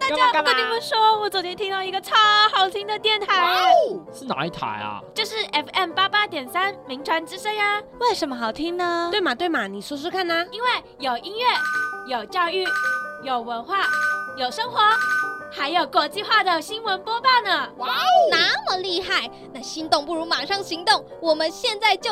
大家，我跟你们说，我昨天听到一个超好听的电台， 是哪一台啊？ 就是 FM 88.3名传之声呀。 为什么好听呢？ 对嘛，你说说看呢？ 因为有音乐，有教育，有文化，有生活，还有国际化的新闻播报呢。 那么厉害，那心动不如马上行动，我们现在就